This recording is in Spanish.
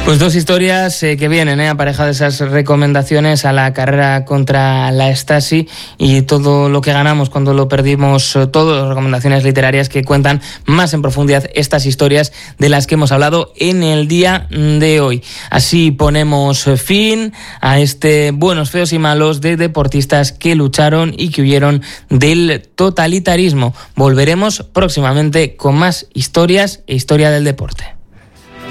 Pues dos historias que vienen aparejadas esas recomendaciones a la carrera contra la Stasi y todo lo que ganamos cuando lo perdimos todo, las recomendaciones literarias que cuentan más en profundidad estas historias de las que hemos hablado en el día de hoy. Así ponemos fin a este Buenos, Feos y Malos de deportistas que lucharon y que huyeron del totalitarismo. Volveremos próximamente con más historias e historia del deporte.